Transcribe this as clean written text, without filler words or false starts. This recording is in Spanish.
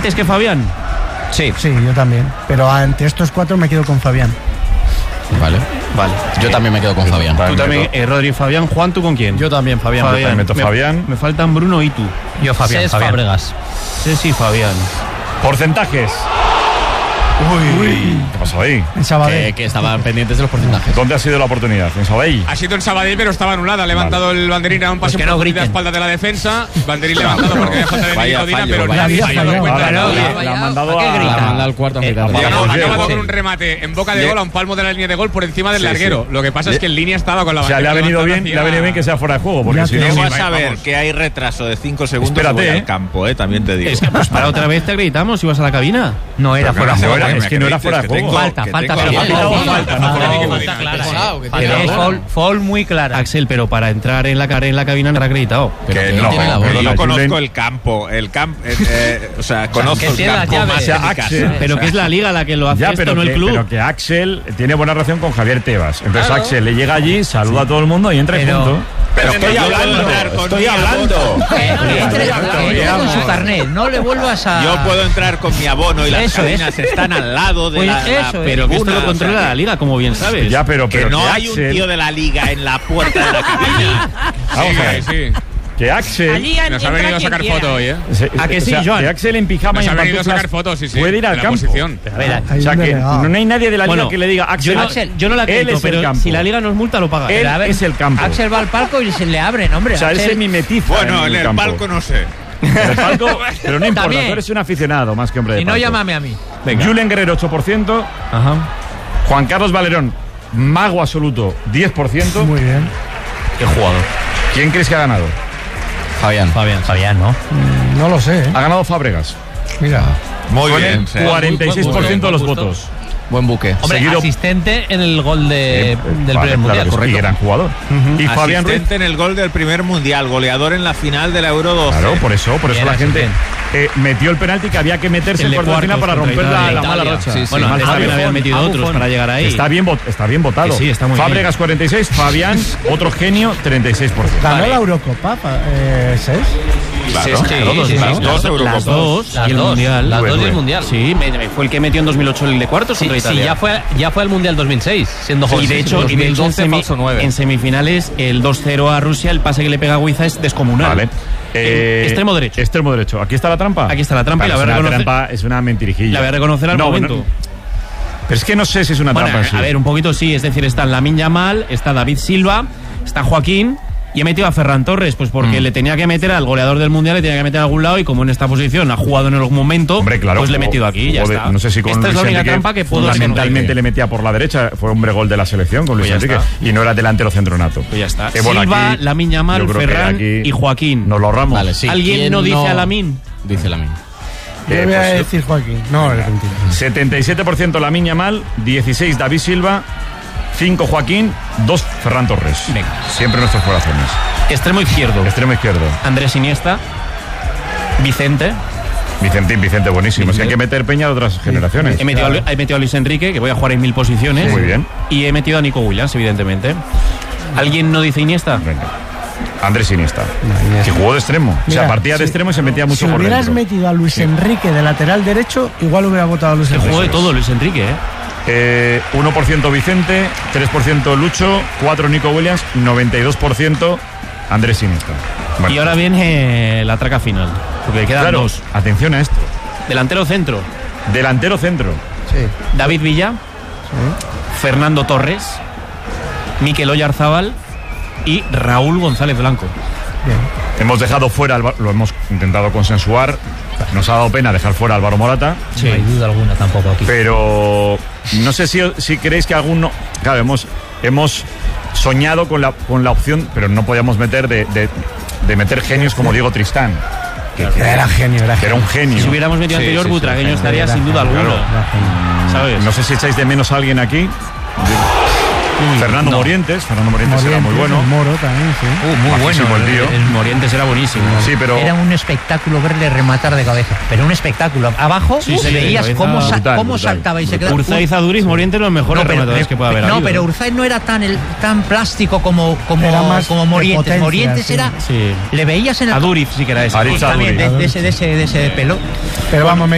¿Antes que Fabián? Sí, yo también. Pero entre estos 4 me quedo con Fabián. Vale. Yo también me quedo con Fabián. Tú también, Rodri y Fabián. Juan, ¿tú con quién? Yo también, Fabián. Yo también meto Fabián. Me faltan Bruno y tú. Yo Fabián. Fábregas. Sí, Fabián. Porcentajes. Uy, ¿qué pasó ahí? En Sabadell. Que estaban pendientes de los porcentajes. ¿Dónde ha sido la oportunidad? ¿En Sabadell? Ha sido en Sabadell, pero estaba anulada. Ha levantado el banderín a un pase por la espalda de la defensa. Banderín levantado porque había falta de Nico Dina, pero nadie ha ido cuenta. La ha mandado al cuarto. Ha acabado con un remate en boca de gol a un palmo de la línea de gol por encima del larguero. Lo que pasa es que en línea estaba con la bandera. O sea, le ha venido bien que sea fuera de juego, porque si no vas a ver que hay retraso de 5 segundos. Espérate, al campo, también te digo. Es que pues para otra vez te acreditamos si vas a la cabina. No era fuera de juego. Es que no era fuera de juego. Falta, es foul muy clara. Axel, pero para entrar en la cabina no era acreditado. Que no, yo conozco el campo, o sea, conozco el campo más de mi casa. Pero que es la liga la que lo hace esto, no el club. Pero que Axel tiene buena relación con Javier Tebas. Entonces Axel le llega allí, saluda a todo el mundo y entra y punto. Pero estoy hablando. Con su carnet, no le vuelvas a. Yo puedo entrar con mi abono y las cabinas están al lado de la pero que esto lo controla la liga, como bien sabes. Ya, pero que no hay un tío de la liga en la puerta de la cabina. Vamos a ver. Sí. Que Axel nos ha venido a sacar foto hoy, ¿A que sí, Joan? Que Axel en pijama nos y en ha venido a pantuflas sacar fotos, sí. puede ir al campo. O sea que no hay nadie de la liga que le diga Axel. Yo no la él acredito, es el pero campo. si la liga nos multa lo paga. Él es el campo. Axel va al palco y se le abren, hombre. O sea, él se mimetiza. Bueno, en el palco no sé. En el palco, pero no importa, También. tú eres un aficionado más que hombre de Y no palco. llámame a mí. Julen Guerrero 8%. Ajá. Juan Carlos Valerón, mago absoluto, 10%. Muy bien. Qué jugador. ¿Quién crees que ha ganado? Fabián, ¿no? No lo sé, Ha ganado Fábregas. Mira. Muy Con bien. el 46% de los votos. Buen buque. Hombre, Seguido- asistente en el gol del primer mundial, que sí, correcto. y gran jugador. Y Fabián Ruiz. Asistente en el gol del primer mundial, goleador en la final de la Euro 12. Claro, por eso Bien, la gente asistente. metió el penalti que había que meterse El en de cuartos de final para cuartos romper contra la Italia. mala racha. Sí, sí. Bueno, Mal antes también Fabio. habían metido otros para llegar ahí. Está bien votado. Que sí, está muy Fábregas 46, Fabián, otro genio, 36%. Ganó la Eurocopa, ¿sabes? Claro, Las dos y el mundial. Las dos y el mundial. Sí, fue el que metió en 2008 el de cuartos contra Italia. ya fue al mundial 2006, siendo joven. Y de hecho, en semifinales, el 2-0 a Rusia, el pase que le pega a Guiza es descomunal. Vale. Extremo derecho. Extremo derecho. ¿Aquí está la trampa? Aquí está la trampa y la voy a reconocer. trampa es una mentirijilla. La voy a reconocer al momento. Pero es que no sé si es una Bueno, trampa en sí. a ver, un poquito sí. Es decir, está Lamine Yamal, está David Silva, está Joaquín. Y he metido a Ferran Torres, pues porque le tenía que meter al goleador del Mundial, le tenía que meter a algún lado, y como en esta posición ha jugado en algún momento, Hombre, claro, pues le he metido aquí, ya está. No sé si con esta Luis es la única Enrique trampa que puedo fundamentalmente reconocer. le metía por la derecha, fue hombre gol de la selección con Luis Pues ya Enrique, está. y no era delantero centronato. Pues ya está. Bueno, Silva, aquí, Lamine Yamal, yo creo que Ferran aquí y Joaquín. Nos lo ahorramos. Vale, sí. ¿Alguien ¿Quién no dice a Lamine? Dice Lamine. Yo voy a Pues, decir Joaquín. No, Argentina. 77% Lamine Yamal, 16 David Silva, 5 Joaquín, 2 Ferran Torres. Venga. Siempre nuestros corazones. Extremo izquierdo. Extremo izquierdo. Andrés Iniesta. Vicente. Vicente buenísimo. Si hay que meter peña de otras generaciones. He metido a Luis Enrique, que voy a jugar en 1000 posiciones. Muy bien. Y he metido a Nico Williams, evidentemente. ¿Alguien no dice Iniesta? Venga. Andrés Iniesta. Que jugó de extremo. Mira, o sea, partía de extremo y se metía mucho si por hubieras dentro. metido a Luis Enrique de lateral derecho, igual hubiera votado a Luis Que Enrique. jugó de todo Luis Enrique, 1% Vicente, 3% Lucho, 4% Nico Williams, 92% Andrés Iniesta. Bueno, Y ahora viene la traca final, porque quedan claro, dos. atención a esto. Delantero centro, Delantero centro. Sí. David Villa, Fernando Torres, Mikel Oyarzábal y Raúl González Blanco. Bien. Hemos dejado fuera, lo hemos intentado consensuar. Nos ha dado pena dejar fuera a Álvaro Morata. No hay duda alguna tampoco aquí. Pero no sé si creéis que alguno. Claro, hemos soñado con la opción, pero no podíamos meter de meter genios como Diego Tristán. Era genio, Que era un genio. Si hubiéramos metido anterior, Butragueño estaría sin duda alguna. ¿Sabes? No sé si echáis de menos a alguien aquí. Fernando Morientes era muy bueno. El Moro también, sí. Muy Majísimo bueno. el tío. El Morientes era buenísimo. Sí, pero Era un espectáculo verle rematar de cabeza. Pero un espectáculo. Abajo Sí, sí, veías de cómo, cabeza. Brutal, cómo brutal. saltaba y se quedaba. Urzaiz, Aduriz, Morientes los mejores rematadores que puede haber habido. pero Urzaiz no era tan plástico como Era más de Morientes. potencia, Morientes sí. era. Sí. Le veías en el. Aduriz sí que era ese. Aduriz, También Aduriz. de ese pelo. Pero vamos,